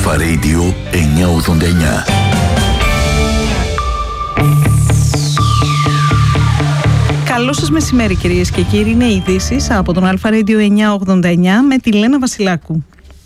Αλφα Radio 989. Καλό σας μεσημέρι, κυρίες και κύριοι. Είναι ειδήσεις από τον Αλφα Radio 989 με τη Λένα Βασιλάκου.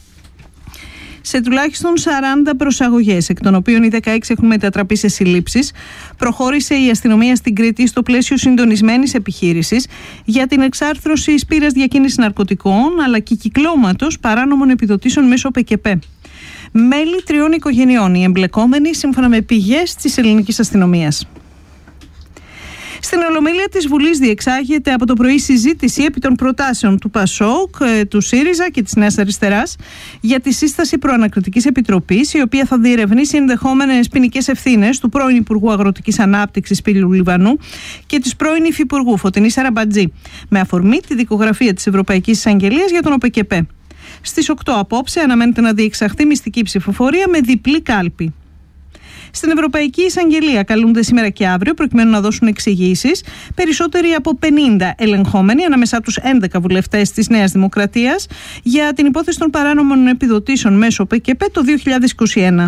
Σε τουλάχιστον 40 προσαγωγές, εκ των οποίων οι 16 έχουν μετατραπεί σε συλλήψεις, προχώρησε η αστυνομία στην Κρήτη στο πλαίσιο συντονισμένης επιχείρησης για την εξάρθρωση σπήρας διακίνησης ναρκωτικών αλλά και κυκλώματος παράνομων επιδοτήσεων μέσω ΠΚΠ. Μέλη 3 οικογενειών οι εμπλεκόμενοι, σύμφωνα με πηγές της ελληνικής αστυνομίας. Στην Ολομέλεια της Βουλής διεξάγεται από το πρωί συζήτηση επί των προτάσεων του ΠΑΣΟΚ, του ΣΥΡΙΖΑ και της Νέας Αριστεράς για τη σύσταση προανακριτικής επιτροπής, η οποία θα διερευνήσει ενδεχόμενες ποινικές ευθύνες του πρώην Υπουργού Αγροτικής Ανάπτυξης Πύλου Λιβανού και της πρώην Υφυπουργού Φωτεινής Αραμπατζή, με αφορμή τη δικογραφία της Ευρωπαϊκής Εισαγγελίας για τον ΟΠΚΠ. Στις 8 απόψε αναμένεται να διεξαχθεί μυστική ψηφοφορία με διπλή κάλπη. Στην Ευρωπαϊκή Εισαγγελία καλούνται σήμερα και αύριο προκειμένου να δώσουν εξηγήσεις περισσότεροι από 50 ελεγχόμενοι, ανάμεσά τους 11 βουλευτές της Νέας Δημοκρατίας, για την υπόθεση των παράνομων επιδοτήσεων μέσω ΠΚΠ το 2021.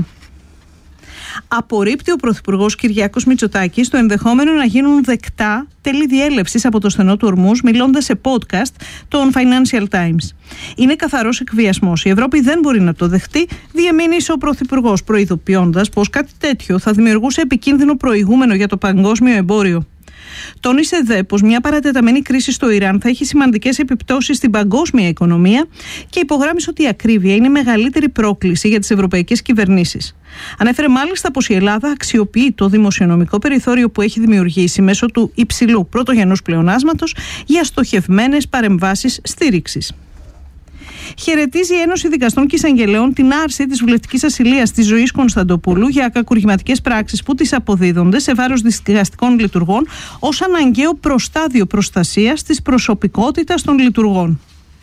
Απορρίπτει ο Πρωθυπουργός Κυριάκος Μητσοτάκης το ενδεχόμενο να γίνουν δεκτά τέλη διέλευσης από το στενό του Ορμούζ, μιλώντας σε podcast των Financial Times. Είναι καθαρός εκβιασμός. Η Ευρώπη δεν μπορεί να το δεχτεί, διεμήνυσε ο Πρωθυπουργός, προειδοποιώντας πως κάτι τέτοιο θα δημιουργούσε επικίνδυνο προηγούμενο για το παγκόσμιο εμπόριο. Τόνισε δε πως μια παρατεταμένη κρίση στο Ιράν θα έχει σημαντικές επιπτώσεις στην παγκόσμια οικονομία και υπογράμμισε ότι η ακρίβεια είναι η μεγαλύτερη πρόκληση για τις ευρωπαϊκές κυβερνήσεις. Ανέφερε μάλιστα πως η Ελλάδα αξιοποιεί το δημοσιονομικό περιθώριο που έχει δημιουργήσει μέσω του υψηλού πρωτογενούς πλεονάσματος για στοχευμένες παρεμβάσεις στήριξης. Χαιρετίζει η Ένωση Δικαστών και Εισαγγελέων την άρση της βουλευτικής ασυλίας της Ζωής Κωνσταντοπούλου για κακουργηματικές πράξεις που της αποδίδονται σε βάρος δικαστικών λειτουργών ως αναγκαίο προστάδιο προστασίας της προσωπικότητας των λειτουργών.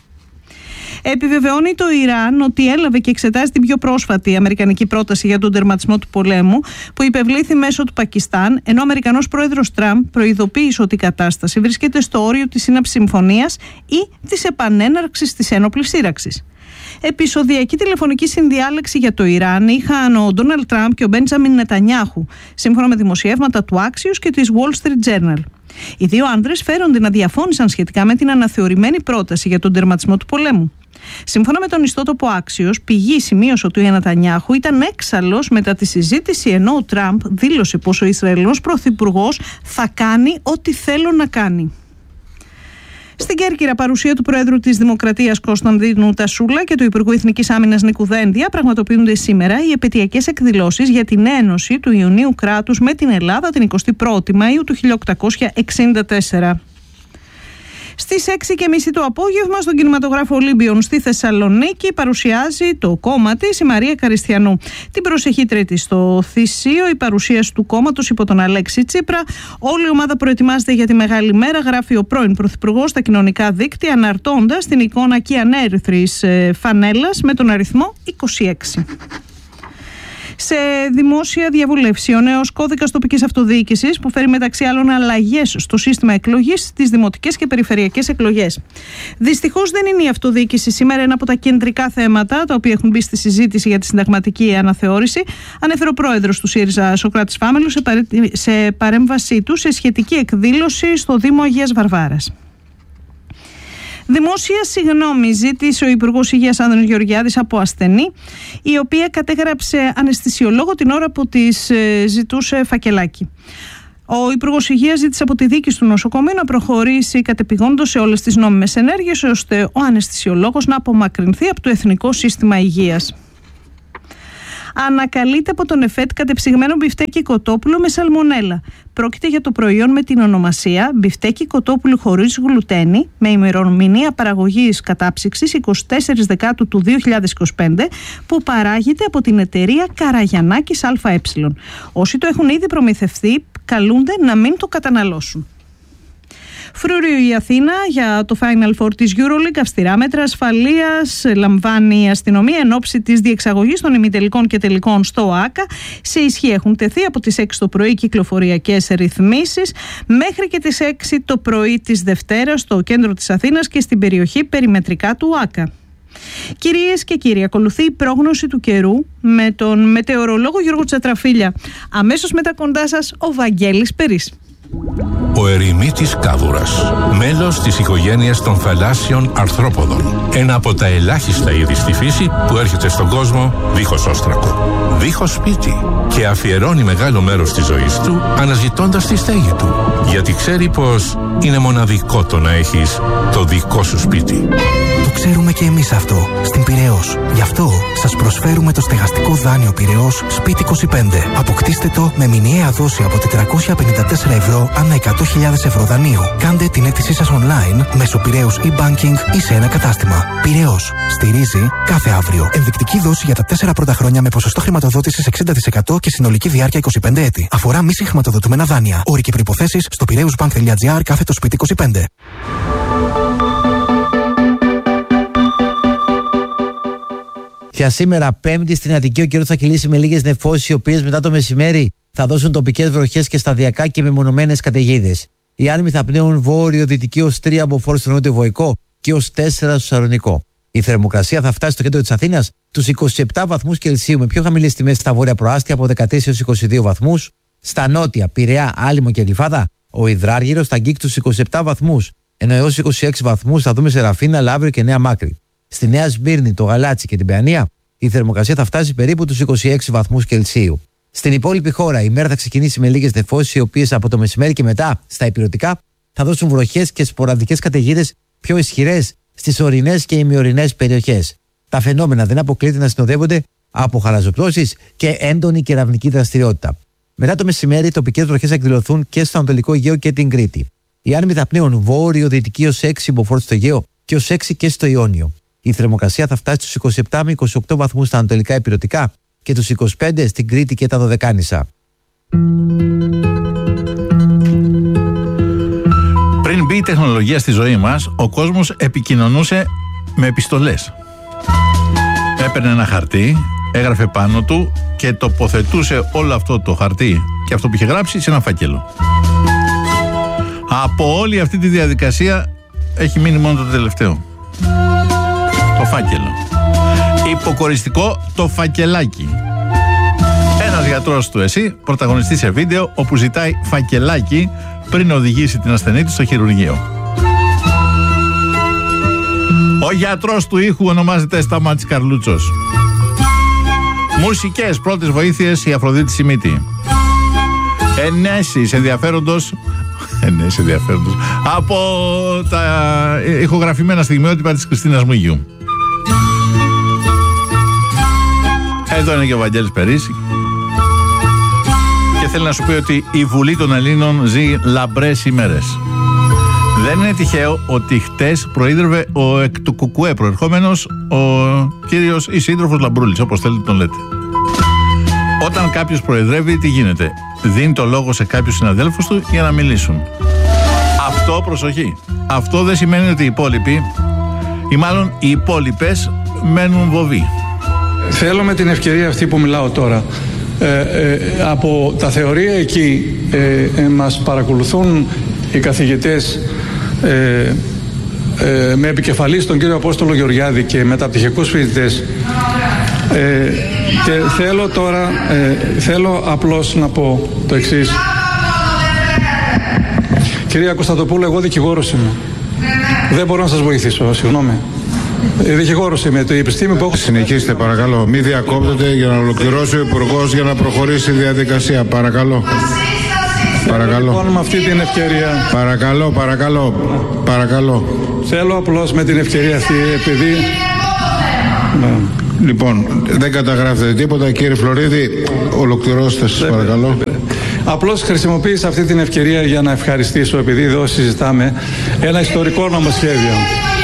Επιβεβαιώνει το Ιράν ότι έλαβε και εξετάζει την πιο πρόσφατη αμερικανική πρόταση για τον τερματισμό του πολέμου που υπευλήθη μέσω του Πακιστάν, ενώ ο Αμερικανός πρόεδρος Τραμπ προειδοποίησε ότι η κατάσταση βρίσκεται στο όριο της σύναψης συμφωνίας ή της επανέναρξης της ένοπλης σύραξης. Επεισοδιακή τηλεφωνική συνδιάλεξη για το Ιράν είχαν ο Ντόναλντ Τραμπ και ο Μπέντζαμιν Νετανιάχου, σύμφωνα με δημοσιεύματα του Axios και της Wall Street Journal. Οι δύο άντρες φέρονται να διαφώνησαν σχετικά με την αναθεωρημένη πρόταση για τον τερματισμό του πολέμου. Σύμφωνα με τον ιστότοπο Axios, πηγή σημείωσε ότι ο Νετανιάχου ήταν έξαλλος μετά τη συζήτηση, ενώ ο Τραμπ δήλωσε πως ο Ισραηλινός πρωθυπουργός θα κάνει ό,τι θέλω να κάνει. Στην Κέρκυρα, παρουσία του Προέδρου της Δημοκρατίας Κωνσταντίνου Τασούλα και του Υπουργού Εθνικής Άμυνας Νίκου Δένδια πραγματοποιούνται σήμερα οι επαιτειακές εκδηλώσεις για την ένωση του Ιωνίου κράτους με την Ελλάδα την 21η Μαΐου του 1864. Στις 6:30 το απόγευμα στον κινηματογράφο Ολύμπιον στη Θεσσαλονίκη παρουσιάζει το κόμμα της η Μαρία Καριστιανού. Την προσεχή Τρίτη στο Θησίο η παρουσίαση του κόμματος υπό τον Αλέξη Τσίπρα. Όλη η ομάδα προετοιμάζεται για τη μεγάλη μέρα, γράφει ο πρώην Πρωθυπουργός στα κοινωνικά δίκτυα, αναρτώντας την εικόνα και ανέρυθρης φανέλας με τον αριθμό 26. Σε δημόσια διαβούλευση, ο νέος κώδικας τοπικής αυτοδιοίκησης που φέρει μεταξύ άλλων αλλαγές στο σύστημα εκλογής στις δημοτικές και περιφερειακές εκλογές. Δυστυχώς δεν είναι η αυτοδιοίκηση σήμερα ένα από τα κεντρικά θέματα τα οποία έχουν μπει στη συζήτηση για τη συνταγματική αναθεώρηση, ανέφερε ο πρόεδρος του ΣΥΡΙΖΑ Σωκράτης Πάμελος σε παρέμβασή του σε σχετική εκδήλωση στο Δήμο Αγίας Βαρβάρας. Δημόσια συγγνώμη ζήτησε ο Υπουργός Υγείας Άνδρης Γεωργιάδης από ασθενή, η οποία κατέγραψε αναισθησιολόγο την ώρα που της ζητούσε φακελάκι. Ο Υπουργός Υγείας ζήτησε από τη διοίκηση του νοσοκομείου να προχωρήσει κατεπηγόντως σε όλες τις νόμιμες ενέργειες, ώστε ο αναισθησιολόγος να απομακρυνθεί από το Εθνικό Σύστημα Υγείας. Ανακαλείται από τον ΕΦΕΤ κατεψυγμένο μπιφτέκι κοτόπουλο με σαλμονέλα. Πρόκειται για το προϊόν με την ονομασία μπιφτέκι κοτόπουλου χωρίς γλουτένη, με ημερομηνία παραγωγής κατάψυξης 24 Δεκάτου του 2025, που παράγεται από την εταιρεία Καραγιαννάκης ΑΕ. Όσοι το έχουν ήδη προμηθευτεί καλούνται να μην το καταναλώσουν. Φρούριο η Αθήνα για το Final Four της EuroLeague. Αυστηρά μέτρα ασφαλείας λαμβάνει η αστυνομία εν ώψη της διεξαγωγής των ημιτελικών και τελικών στο ΟΑΚΑ. Σε ισχύ έχουν τεθεί από τις 6 το πρωί κυκλοφοριακές ρυθμίσεις μέχρι και τις 6 το πρωί της Δευτέρας στο κέντρο της Αθήνας και στην περιοχή περιμετρικά του ΟΑΚΑ. Κυρίες και κύριοι, ακολουθεί η πρόγνωση του καιρού με τον μετεωρολόγο Γιώργο Τσατραφίλια. Αμέσως μετά κοντά σας ο Βαγγέλης Περής. Ο ερημίτης κάβουρας, μέλος της οικογένειας των θαλάσσιων αρθρόποδων. Ένα από τα ελάχιστα είδη στη φύση που έρχεται στον κόσμο δίχως όστρακο, δίχως σπίτι, και αφιερώνει μεγάλο μέρος της ζωής του αναζητώντας τη στέγη του, γιατί ξέρει πως είναι μοναδικό το να έχεις το δικό σου σπίτι. Το ξέρουμε και εμείς αυτό στην Πειραιώς. Γι' αυτό σας προσφέρουμε το στεγαστικό δάνειο Πειραιώς Σπίτι 25. Αποκτήστε το με μηνιαία δόση από 454 ευρώ ανά 100.000 ευρώ δανείου. Κάντε την αίτησή σας online μέσω Πειραιώς e-banking ή σε ένα κατάστημα. Πειραιώς. Στηρίζει κάθε αύριο. Ενδεικτική δόση για τα 4 πρώτα χρόνια με ποσοστό χρηματοδότησης 60% και συνολική διάρκεια 25 έτη. Αφορά μη συγχρηματοδοτούμενα δάνεια. Όροι και προϋποθέσεις στο piraeusbank.gr/Σπίτι 25. Για σήμερα, Πέμπτη, στην Αττική ο καιρός θα κυλήσει με λίγες νεφώσεις, οι οποίες μετά το μεσημέρι θα δώσουν τοπικές βροχές και σταδιακά και μεμονωμένες καταιγίδες. Οι άνεμοι θα πνέουν βόρειο-δυτική ως 3 από φόρ στο νότιο-βορικό και ως 4 στο Σαλονικό. Η θερμοκρασία θα φτάσει στο κέντρο της Αθήνας τους 27 βαθμούς Κελσίου, με πιο χαμηλές τιμές στα βόρεια προάστια από 13 έως 22 βαθμούς. Στα νότια, Πειραιά, Άλυμο και Γλυφάδα, ο Ιδράργυρος θα αγγίξει τους 27 βαθμούς, ενώ έως 26 βαθμούς θα δούμε σε Ραφίνα, Λαύριο και Νέα Μάκρη. Στη Νέα Σμύρνη, το Γαλάτσι και την Παιανία, η θερμοκρασία θα φτάσει περίπου τους 26 βαθμούς Κελσίου. Στην υπόλοιπη χώρα, η μέρα θα ξεκινήσει με λίγες νεφώσεις, οι οποίες από το μεσημέρι και μετά στα ηπειρωτικά θα δώσουν βροχές και σποραδικές καταιγίδες πιο ισχυρές στις ορεινές και ημιορεινές περιοχές. Τα φαινόμενα δεν αποκλείεται να συνοδεύονται από χαλαζοπτώσεις και έντονη κεραυνική δραστηριότητα. Μετά το μεσημέρι, οι τοπικές βροχές θα εκδηλωθούν και στο Ανατολικό Αιγαίο και την Κρήτη. Οι άνεμοι θα πνέουν βόρειο-δυτική ως 6 μποφόρ στο Αιγαίο και ως 6 και στο Ιόνιο. Η θερμοκρασία θα φτάσει στους 27 με 28 βαθμούς στα ανατολικά ηπειρωτικά και τους 25 στην Κρήτη και τα Δωδεκάνησα. Πριν μπει η τεχνολογία στη ζωή μας, ο κόσμος επικοινωνούσε με επιστολές. Έπαιρνε ένα χαρτί, έγραφε πάνω του και τοποθετούσε όλο αυτό το χαρτί και αυτό που είχε γράψει σε ένα φάκελο. Από όλη αυτή τη διαδικασία έχει μείνει μόνο το τελευταίο. Το φάκελο. Υποκοριστικό το φακελάκι. Ένας γιατρός του ΕΣΥ πρωταγωνιστεί σε βίντεο όπου ζητάει φακελάκι πριν οδηγήσει την ασθενή του στο χειρουργείο. Ο γιατρός του ήχου ονομάζεται Σταμάτης Καρλούτσος. Μουσικές πρώτες βοήθειες η Αφροδίτη Σιμίτη. Ενέσεις ενδιαφέροντος από τα ηχογραφημένα στιγμιότυπα της Χριστίνας Μουγιού. Εδώ είναι και ο Βαγγέλης Περής και θέλει να σου πει ότι η Βουλή των Ελλήνων ζει λαμπρές ημέρες. Δεν είναι τυχαίο ότι χτες προείδρευε ο εκ του ΚΚΕ προερχόμενος ο κύριος ή σύντροφος Λαμπρούλης, όπως θέλετε τον λέτε. Όταν κάποιος προεδρεύει, τι γίνεται? Δίνει το λόγο σε κάποιους συναδέλφους του για να μιλήσουν. Αυτό, προσοχή, αυτό δεν σημαίνει ότι οι υπόλοιποι ή μάλλον οι υπόλοιπες μένουν βοβοί. Θέλω με την ευκαιρία αυτή που μιλάω τώρα, από τα θεωρία εκεί μας παρακολουθούν οι καθηγητές με επικεφαλής τον κύριο Απόστολο Γεωργιάδη και μεταπτυχιακούς φοιτητές, και θέλω τώρα, θέλω απλώς να πω το εξής. Κυρία Κωνσταντοπούλου, εγώ δικηγόρος είμαι. Δεν μπορώ να σας βοηθήσω, συγγνώμη. Δικηγόρος είμαι, το επιστήμη που έχω. Συνεχίστε παρακαλώ, μην διακόπτετε για να ολοκληρώσει ο Υπουργός για να προχωρήσει η διαδικασία. Παρακαλώ. Παρακαλώ. Λοιπόν, με αυτή την ευκαιρία. Παρακαλώ. Θέλω απλώς με την ευκαιρία αυτή, επειδή. Λοιπόν, δεν καταγράφετε τίποτα, κύριε Φλωρίδη, ολοκληρώστε σας παρακαλώ. Απλώς χρησιμοποίησα αυτή την ευκαιρία για να ευχαριστήσω, επειδή εδώ συζητάμε ένα ιστορικό νομοσχέδιο.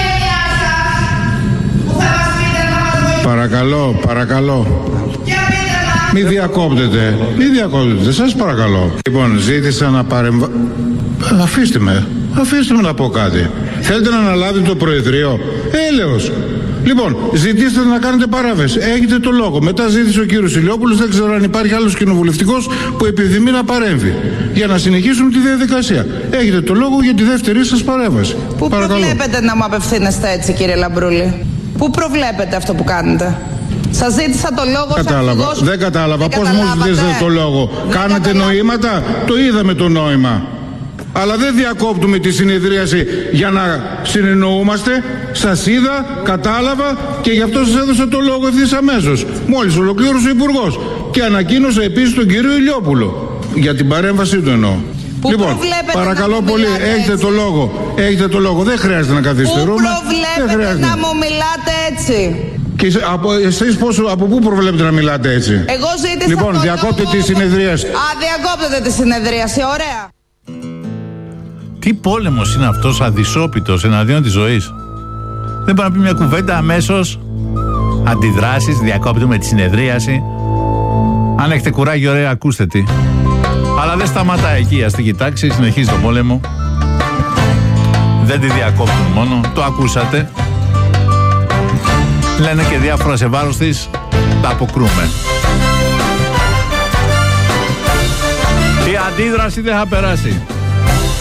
Παρακαλώ. Μην διακόπτετε, σας παρακαλώ. Λοιπόν, ζήτησα να Αφήστε με να πω κάτι. Θέλετε να αναλάβετε το Προεδρείο? Έλεος. Λοιπόν, ζητήστε να κάνετε παράβαση. Έχετε το λόγο. Μετά ζήτησε ο κύριος Ηλιόπουλος, δεν ξέρω αν υπάρχει άλλος κοινοβουλευτικός που επιθυμεί να παρέμβει. Για να συνεχίσουμε τη διαδικασία. Έχετε το λόγο για τη δεύτερη σας παρέμβαση. Πού προβλέπετε να μου απευθύνεστε έτσι, κύριε Λαμπρούλη? Πού προβλέπετε αυτό που κάνετε? Σας ζήτησα το λόγο. Δεν κατάλαβα. Πώς μου ζητήσατε το λόγο? Κάνατε νοήματα? Το είδαμε το νόημα. Αλλά δεν διακόπτουμε τη συνεδρίαση για να συνεννοούμαστε. Σας είδα, κατάλαβα και γι' αυτό σας έδωσα το λόγο ευθύς αμέσως. Μόλις ολοκλήρωσε ο Υπουργός. Και ανακοίνωσε επίσης τον κύριο Ηλιόπουλο. Για την παρέμβασή του εννοώ. Λοιπόν, παρακαλώ πολύ, έχετε το λόγο. Έχετε το λόγο. Δεν χρειάζεται να καθυστερούμε. Πού προβλέπετε να μου μιλάτε έτσι? Και εσείς από πού προβλέπετε να μιλάτε έτσι? Εγώ ζήτησα λοιπόν, διακόπτε τη συνεδρίαση. Διακόπτετε τη συνεδρίαση, ωραία. Τι πόλεμος είναι αυτός αδυσόπιτος εναντίον της ζωής? Δεν μπορεί να πει μια κουβέντα αμέσως? Αντιδράσεις, διακόπτουμε τη συνεδρίαση. Αν έχετε κουράγιο, ωραία, ακούστε τι. Αλλά δεν σταματάει εκεί, ας την κοιτάξει, συνεχίζει τον πόλεμο. Δεν τη διακόπτουν μόνο, το ακούσατε. Λένε και διάφορα σε βάρος της, τα αποκρούμε. Η αντίδραση δεν θα περάσει.